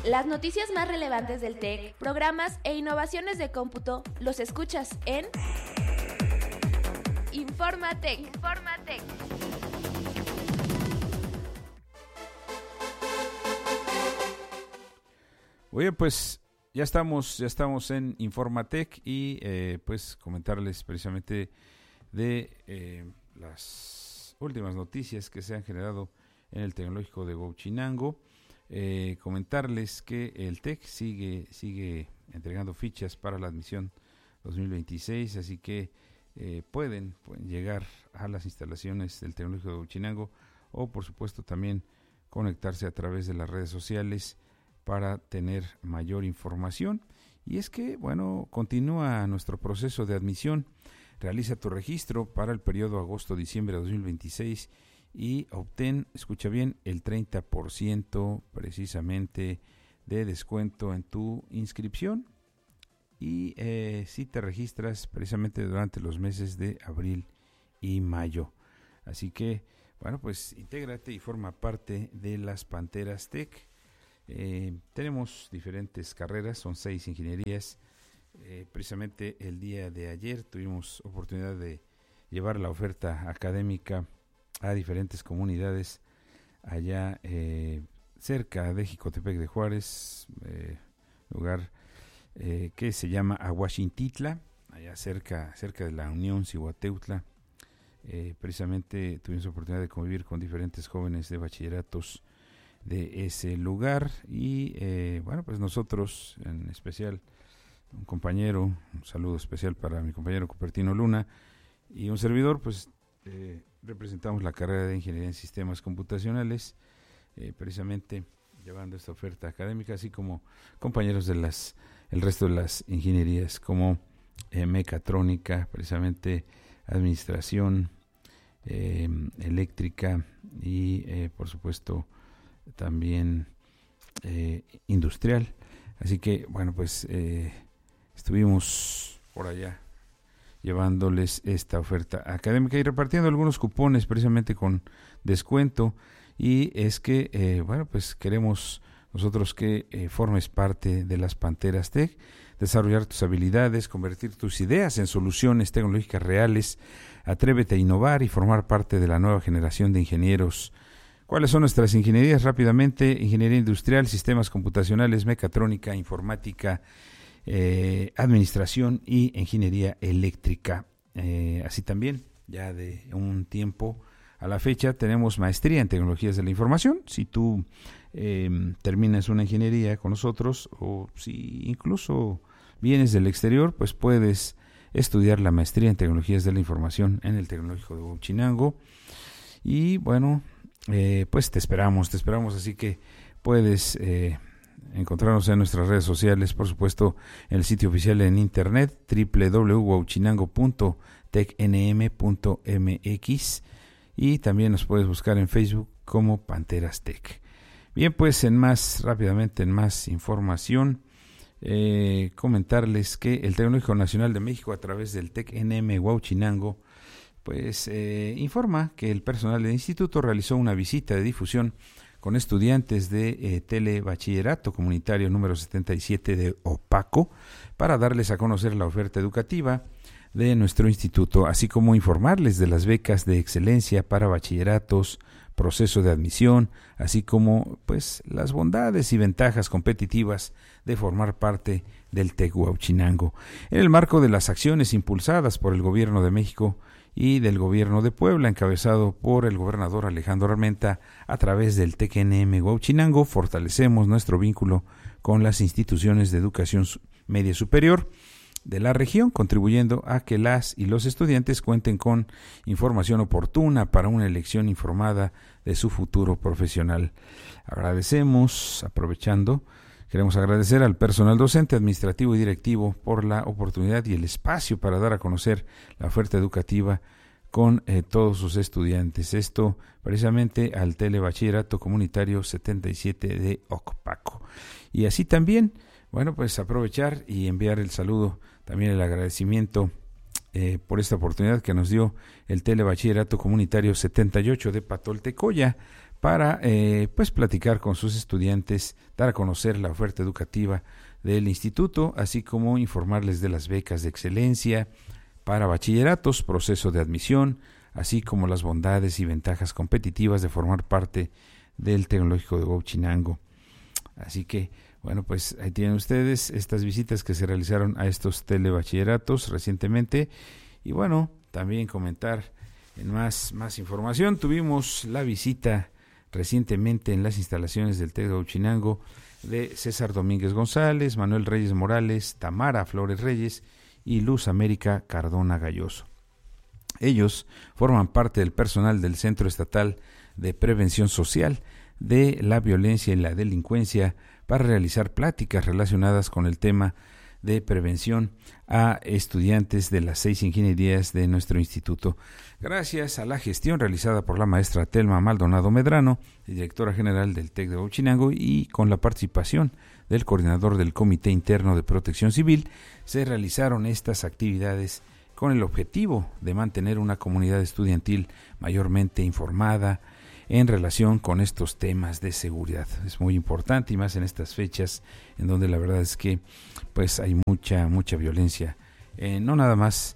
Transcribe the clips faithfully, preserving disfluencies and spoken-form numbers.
Las noticias más relevantes del TEC, programas e innovaciones de cómputo los escuchas en Informatec. Informatec. Oye, pues ya estamos, ya estamos en Informatec y eh, pues comentarles precisamente de eh, las últimas noticias que se han generado en el Tecnológico de Huauchinango. Eh, comentarles que el TEC sigue sigue entregando fichas para la admisión dos mil veintiséis, así que eh, pueden, pueden llegar a las instalaciones del Tecnológico de Huauchinango o por supuesto también conectarse a través de las redes sociales para tener mayor información. Y es que, bueno, continúa nuestro proceso de admisión. Realiza tu registro para el periodo agosto-diciembre de dos mil veintiséis y obtén, escucha bien, el treinta por ciento precisamente de descuento en tu inscripción. Y eh, si te registras precisamente durante los meses de abril y mayo. Así que, bueno, pues intégrate y forma parte de las Panteras Tech. Eh, tenemos diferentes carreras, son seis ingenierías. Eh, precisamente el día de ayer tuvimos oportunidad de llevar la oferta académica a diferentes comunidades allá eh, cerca de Jicotepec de Juárez, eh, lugar eh, que se llama Aguachintitla, allá cerca, cerca de la Unión Cihuateutla. Eh, precisamente tuvimos oportunidad de convivir con diferentes jóvenes de bachilleratos de ese lugar y eh, bueno, pues nosotros en especial, un compañero, un saludo especial para mi compañero Cupertino Luna y un servidor, pues eh, representamos la carrera de Ingeniería en Sistemas Computacionales, eh, precisamente llevando esta oferta académica, así como compañeros de las el resto de las ingenierías como eh, mecatrónica, precisamente administración, eh, eléctrica y eh, por supuesto también eh, industrial. Así que bueno, pues eh, estuvimos por allá llevándoles esta oferta académica y repartiendo algunos cupones precisamente con descuento. Y es que eh, bueno, pues queremos nosotros que eh, formes parte de las Panteras Tech, desarrollar tus habilidades, convertir tus ideas en soluciones tecnológicas reales. Atrévete a innovar y formar parte de la nueva generación de ingenieros. ¿Cuáles son nuestras ingenierías? Rápidamente: ingeniería industrial, sistemas computacionales, mecatrónica, informática, eh, administración y ingeniería eléctrica. Eh, así también, ya de un tiempo a la fecha, tenemos maestría en tecnologías de la información. Si tú eh, terminas una ingeniería con nosotros o si incluso vienes del exterior, pues puedes estudiar la maestría en tecnologías de la información en el Tecnológico de Huauchinango. Y bueno, Eh, pues te esperamos, te esperamos, así que puedes eh, encontrarnos en nuestras redes sociales, por supuesto en el sitio oficial en internet doble u doble u doble u punto huauchinango punto tec ene eme punto eme equis y también nos puedes buscar en Facebook como Panteras Tech. Bien, pues en más, rápidamente en más información, eh, comentarles que el Tecnológico Nacional de México a través del Tec ene eme Huauchinango pues eh, informa que el personal del instituto realizó una visita de difusión con estudiantes de eh, Telebachillerato Comunitario número setenta y siete de Opaco para darles a conocer la oferta educativa de nuestro instituto, así como informarles de las becas de excelencia para bachilleratos, proceso de admisión, así como pues las bondades y ventajas competitivas de formar parte del TEC Huauchinango. En el marco de las acciones impulsadas por el Gobierno de México y del Gobierno de Puebla, encabezado por el gobernador Alejandro Armenta, a través del Tec ene eme Huauchinango, fortalecemos nuestro vínculo con las instituciones de educación media superior de la región, contribuyendo a que las y los estudiantes cuenten con información oportuna para una elección informada de su futuro profesional. Agradecemos, aprovechando, queremos agradecer al personal docente, administrativo y directivo por la oportunidad y el espacio para dar a conocer la oferta educativa con eh, todos sus estudiantes. Esto precisamente al Telebachillerato Comunitario setenta y siete de Opaco. Y así también, bueno, pues aprovechar y enviar el saludo, también el agradecimiento eh, por esta oportunidad que nos dio el Telebachillerato Comunitario setenta y ocho de Patoltecoya para eh, pues platicar con sus estudiantes, dar a conocer la oferta educativa del instituto, así como informarles de las becas de excelencia para bachilleratos, proceso de admisión, así como las bondades y ventajas competitivas de formar parte del Tecnológico de Huauchinango. Así que, bueno, pues ahí tienen ustedes estas visitas que se realizaron a estos telebachilleratos recientemente. Y bueno, también comentar en más, más información, tuvimos la visita recientemente en las instalaciones del Tec de Huauchinango de César Domínguez González, Manuel Reyes Morales, Tamara Flores Reyes y Luz América Cardona Galloso. Ellos forman parte del personal del Centro Estatal de Prevención Social de la Violencia y la Delincuencia para realizar pláticas relacionadas con el tema de prevención a estudiantes de las seis ingenierías de nuestro instituto. Gracias a la gestión realizada por la maestra Telma Maldonado Medrano, directora general del Tec de Huauchinango, y con la participación del coordinador del Comité Interno de Protección Civil, se realizaron estas actividades con el objetivo de mantener una comunidad estudiantil mayormente informada en relación con estos temas de seguridad. Es muy importante, y más en estas fechas en donde la verdad es que pues hay mucha mucha violencia, eh, no nada más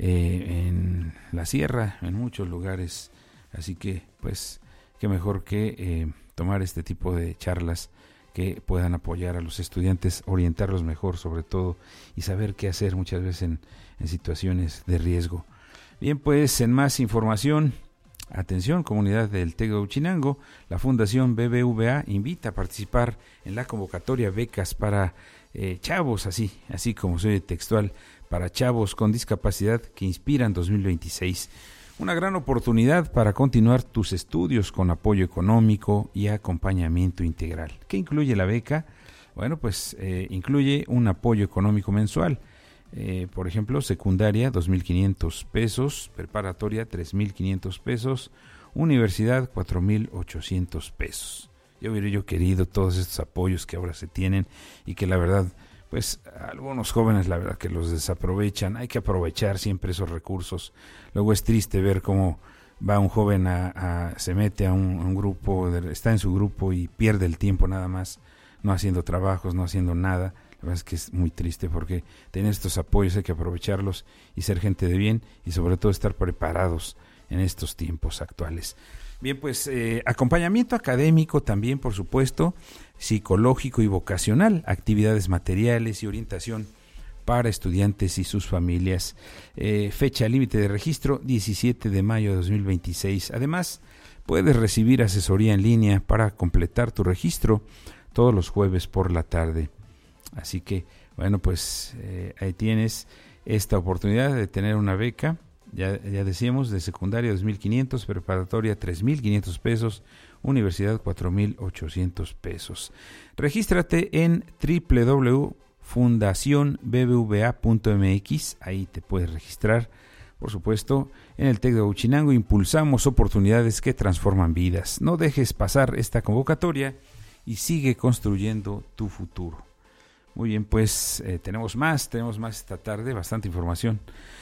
eh, en la sierra, en muchos lugares. Así que pues qué mejor que eh, tomar este tipo de charlas que puedan apoyar a los estudiantes, orientarlos mejor sobre todo, y saber qué hacer muchas veces en, en situaciones de riesgo. Bien, pues en más información, atención, comunidad del Tec de Huauchinango, la Fundación B B V A invita a participar en la convocatoria becas para eh, chavos, así, así como se oye textual, para chavos con discapacidad que inspiran dos mil veintiséis. Una gran oportunidad para continuar tus estudios con apoyo económico y acompañamiento integral. ¿Qué incluye la beca? Bueno, pues eh, incluye un apoyo económico mensual. Eh, por ejemplo, secundaria dos mil quinientos pesos, preparatoria tres mil quinientos pesos, universidad cuatro mil ochocientos pesos. Yo hubiera yo querido todos estos apoyos que ahora se tienen y que la verdad, pues algunos jóvenes la verdad que los desaprovechan. Hay que aprovechar siempre esos recursos. Luego es triste ver cómo va un joven a, a se mete a un, a un grupo, está en su grupo y pierde el tiempo nada más, no haciendo trabajos, no haciendo nada. La verdad es que es muy triste, porque tener estos apoyos hay que aprovecharlos y ser gente de bien, y sobre todo estar preparados en estos tiempos actuales. Bien, pues eh, acompañamiento académico también, por supuesto, psicológico y vocacional, actividades materiales y orientación para estudiantes y sus familias. Eh, fecha límite de registro diecisiete de mayo de dos mil veintiséis. Además, puedes recibir asesoría en línea para completar tu registro todos los jueves por la tarde. Así que, bueno, pues eh, ahí tienes esta oportunidad de tener una beca, ya, ya decíamos, de secundaria dos mil quinientos, preparatoria tres mil quinientos pesos, universidad cuatro mil ochocientos pesos. Regístrate en doble u doble u doble u punto fundación b b v a punto m x, ahí te puedes registrar. Por supuesto, en el Tec de Huauchinango impulsamos oportunidades que transforman vidas. No dejes pasar esta convocatoria y sigue construyendo tu futuro. Muy bien, pues eh, tenemos más, tenemos más esta tarde, bastante información.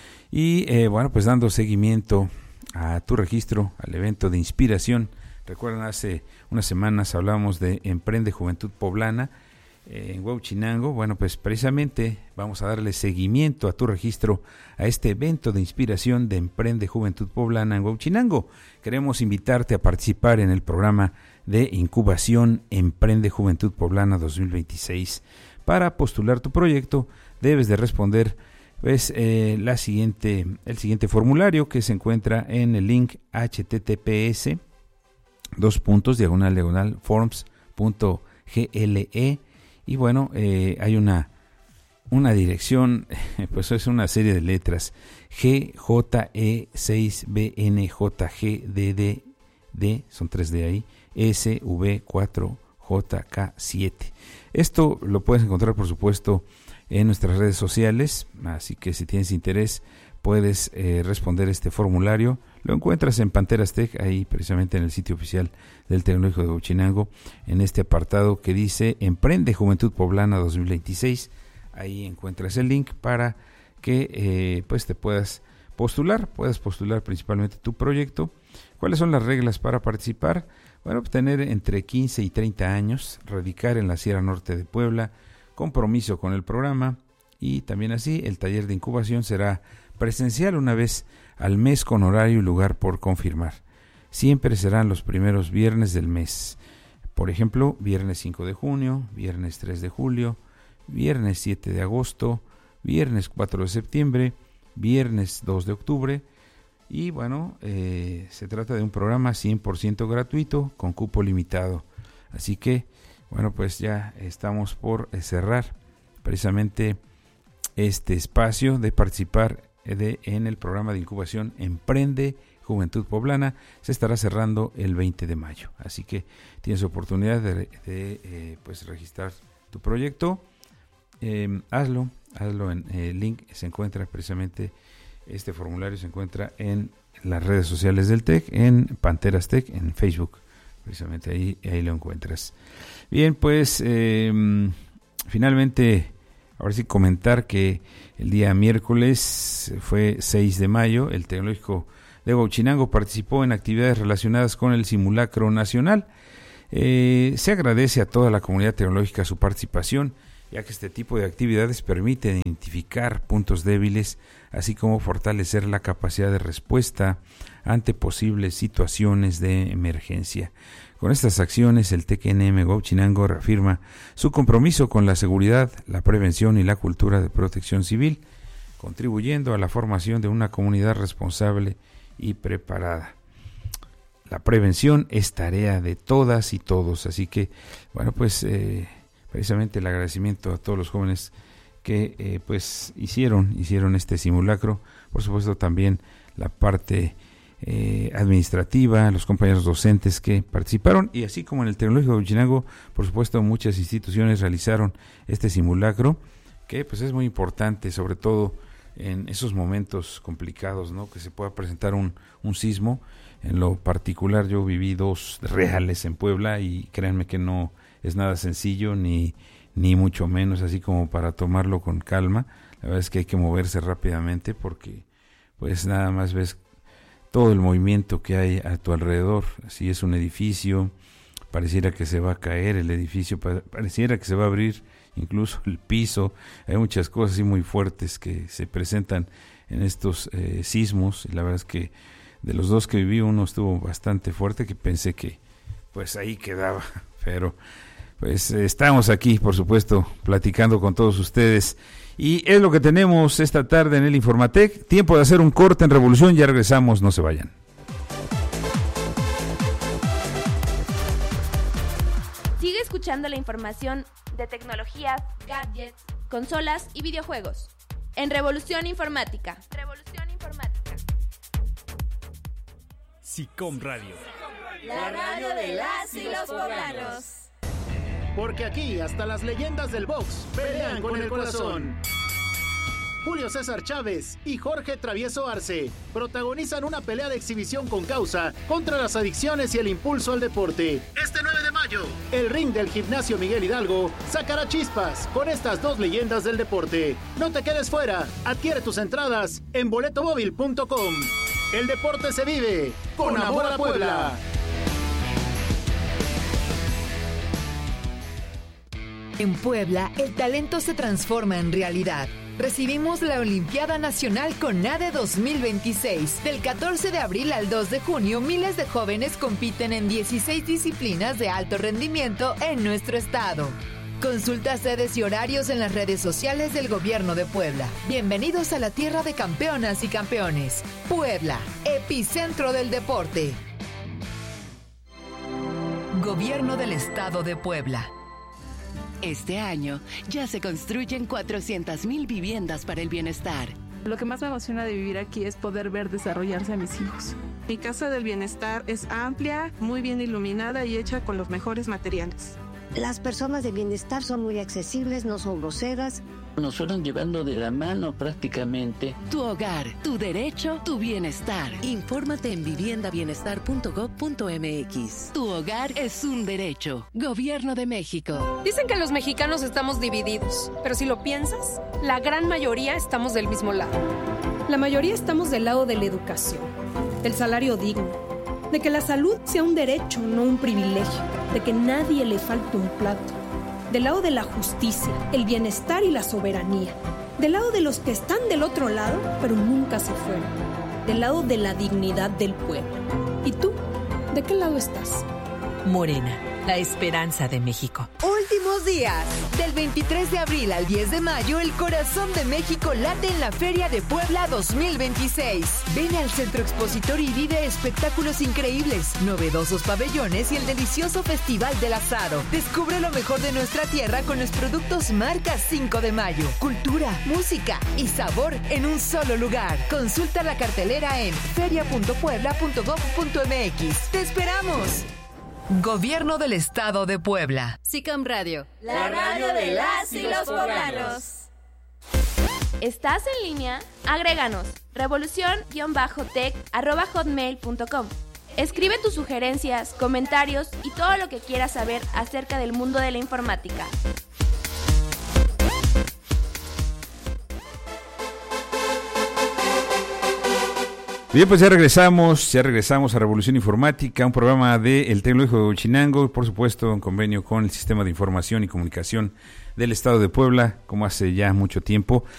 Y eh, bueno, pues dando seguimiento a tu registro, al evento de inspiración. Recuerdan, hace unas semanas hablábamos de Emprende Juventud Poblana eh, en Huauchinango. Bueno, pues precisamente vamos a darle seguimiento a tu registro a este evento de inspiración de Emprende Juventud Poblana en Huauchinango. Queremos invitarte a participar en el programa de incubación Emprende Juventud Poblana dos mil veintiséis. Para postular tu proyecto debes de responder pues, eh, la siguiente, el siguiente formulario, que se encuentra en el link h t t p s dos puntos diagonal diagonal forms punto g l e, y bueno, eh, hay una una dirección, pues es una serie de letras G J E seis B N J G D D D, son tres de ahí, S V cuatro J K siete. Esto lo puedes encontrar, por supuesto, en nuestras redes sociales, así que si tienes interés puedes eh, responder este formulario. Lo encuentras en Panteras Tech, ahí precisamente en el sitio oficial del Tecnológico de Huauchinango, en este apartado que dice Emprende Juventud Poblana dos mil veintiséis. Ahí encuentras el link para que eh, pues te puedas postular, puedas postular principalmente tu proyecto. ¿Cuáles son las reglas para participar? Bueno, tener entre quince y treinta años, radicar en la Sierra Norte de Puebla, compromiso con el programa y también así el taller de incubación será presencial una vez al mes con horario y lugar por confirmar. Siempre serán los primeros viernes del mes. Por ejemplo, viernes cinco de junio, viernes tres de julio, viernes siete de agosto, viernes cuatro de septiembre, viernes dos de octubre. Y bueno, eh, se trata de un programa cien por ciento gratuito con cupo limitado. Así que, bueno, pues ya estamos por cerrar precisamente este espacio de participar de, en el programa de incubación Emprende Juventud Poblana. Se estará cerrando el veinte de mayo. Así que tienes oportunidad de, de eh, pues registrar tu proyecto. Eh, hazlo, hazlo en el eh, link. Se encuentra precisamente... Este formulario se encuentra en las redes sociales del TEC, en Panteras TEC, en Facebook, precisamente ahí, ahí lo encuentras. Bien, pues eh, finalmente, ahora sí comentar que el día miércoles fue seis de mayo, el Tecnológico de Huachinango participó en actividades relacionadas con el simulacro nacional. Eh, se agradece a toda la comunidad tecnológica su participación, ya que este tipo de actividades permiten identificar puntos débiles, así como fortalecer la capacidad de respuesta ante posibles situaciones de emergencia. Con estas acciones, el T C N M Huachinango reafirma su compromiso con la seguridad, la prevención y la cultura de protección civil, contribuyendo a la formación de una comunidad responsable y preparada. La prevención es tarea de todas y todos, así que, bueno, pues... Eh, precisamente el agradecimiento a todos los jóvenes que eh, pues hicieron hicieron este simulacro, por supuesto también la parte eh, administrativa, los compañeros docentes que participaron, y así como en el Tecnológico de Huachinango, por supuesto muchas instituciones realizaron este simulacro, que pues es muy importante, sobre todo en esos momentos complicados, ¿no? Que se pueda presentar un, un sismo. En lo particular yo viví dos reales en Puebla y créanme que no es nada sencillo ni, ni mucho menos así como para tomarlo con calma. La verdad es que hay que moverse rápidamente porque pues nada más ves todo el movimiento que hay a tu alrededor. Si es un edificio, pareciera que se va a caer el edificio, pareciera que se va a abrir incluso el piso. Hay muchas cosas así muy fuertes que se presentan en estos eh, sismos, y la verdad es que de los dos que viví, uno estuvo bastante fuerte, que pensé que pues ahí quedaba, pero pues estamos aquí, por supuesto, platicando con todos ustedes, y es lo que tenemos esta tarde en el Informatec. Tiempo de hacer un corte en Revolución, ya regresamos, no se vayan. Sigue escuchando la información de tecnología, gadgets, consolas y videojuegos en Revolución Informática. Revolución Informática. SICOM Radio. La radio de las y los poblanos. Porque aquí hasta las leyendas del box pelean con el corazón. Julio César Chávez y Jorge Travieso Arce protagonizan una pelea de exhibición con causa contra las adicciones y el impulso al deporte. Este nueve de mayo, el ring del Gimnasio Miguel Hidalgo sacará chispas con estas dos leyendas del deporte. No te quedes fuera, adquiere tus entradas en boleto móvil punto com. El deporte se vive con amor a Puebla. En Puebla, el talento se transforma en realidad. Recibimos la Olimpiada Nacional CONADE dos mil veintiséis. Del catorce de abril al dos de junio, miles de jóvenes compiten en dieciséis disciplinas de alto rendimiento en nuestro estado. Consulta sedes y horarios en las redes sociales del Gobierno de Puebla. Bienvenidos a la tierra de campeonas y campeones. Puebla, epicentro del deporte. Gobierno del Estado de Puebla. Este año ya se construyen cuatrocientas mil viviendas para el bienestar. Lo que más me emociona de vivir aquí es poder ver desarrollarse a mis hijos. Mi casa del bienestar es amplia, muy bien iluminada y hecha con los mejores materiales. Las personas de bienestar son muy accesibles, no son groseras. Nos fueron llevando de la mano prácticamente. Tu hogar, tu derecho, tu bienestar. Infórmate en vivienda bienestar punto gob punto eme equis. Tu hogar es un derecho. Gobierno de México. Dicen que los mexicanos estamos divididos, pero si lo piensas, la gran mayoría estamos del mismo lado. La mayoría estamos del lado de la educación, del salario digno, de que la salud sea un derecho, no un privilegio, de que nadie le falte un plato. Del lado de la justicia, el bienestar y la soberanía. Del lado de los que están del otro lado, pero nunca se fueron. Del lado de la dignidad del pueblo. ¿Y tú? ¿De qué lado estás? Morena, la esperanza de México. Últimos días. Del veintitrés de abril al diez de mayo, el corazón de México late en la Feria de Puebla dos mil veintiséis. Ven al Centro Expositor y vive espectáculos increíbles, novedosos pabellones y el delicioso Festival del Asado. Descubre lo mejor de nuestra tierra con los productos marca cinco de mayo. Cultura, música y sabor en un solo lugar. Consulta la cartelera en feria punto puebla punto gob punto mx. ¡Te esperamos! Gobierno del Estado de Puebla. SICAM Radio, la radio de las y los poblanos. ¿Estás en línea? Agréganos revolución-tech arroba hotmail punto com. Escribe tus sugerencias, comentarios y todo lo que quieras saber acerca del mundo de la informática. Bien, pues ya regresamos, ya regresamos a Revolución Informática, un programa de El Tecnológico de Huachinango, por supuesto en convenio con el Sistema de Información y Comunicación del Estado de Puebla, como hace ya mucho tiempo.